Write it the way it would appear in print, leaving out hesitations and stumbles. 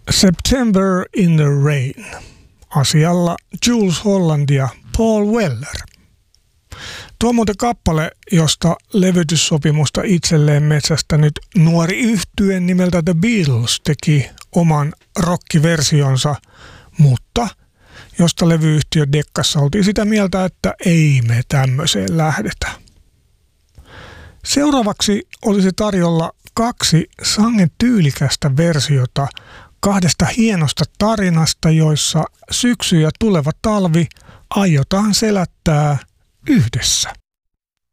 September in the Rain. Asialla Jools Holland ja Paul Weller. Tuo on muuten kappale, josta levytyssopimusta itselleen metsästänyt nuori yhtye nimeltä The Beatles teki oman rockiversionsa, mutta josta levyyhtiö Deccassa oltiin sitä mieltä, että ei me tämmöiseen lähdetä. Seuraavaksi olisi tarjolla 2 sangen tyylikästä versiota 2 hienosta tarinasta, joissa syksy ja tuleva talvi aiotaan selättää yhdessä.